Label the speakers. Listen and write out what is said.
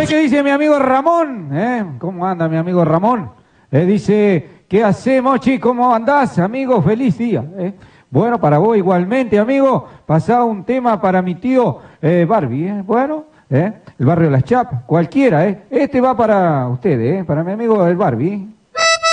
Speaker 1: ver qué dice mi amigo Ramón. ¿Cómo anda mi amigo Ramón? Dice, ¿qué hacemos, Mochi? ¿Cómo andás, amigo? Feliz día. Bueno, para vos igualmente, amigo. Pasá un tema para mi tío Barbie. Bueno, el barrio Las Chapas. Cualquiera. Este va para ustedes, para mi amigo el Barbie.